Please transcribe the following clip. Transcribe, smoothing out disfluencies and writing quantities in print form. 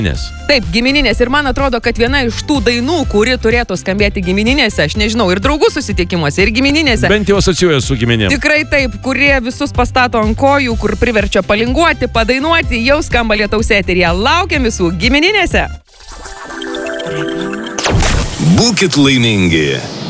Taip, gimininės. Ir man atrodo, kad viena iš tų dainų, kuri turėtų skambėti gimininėse, aš nežinau, ir draugų susitikimuose, ir gimininėse. Bent jau asociuoja su giminėm. Tikrai taip, kurie visus pastato ant kojų, kur priverčia palinguoti, padainuoti, jau skamba Lietaus eteryje. Laukiam visų gimininėse. Būkit laimingi.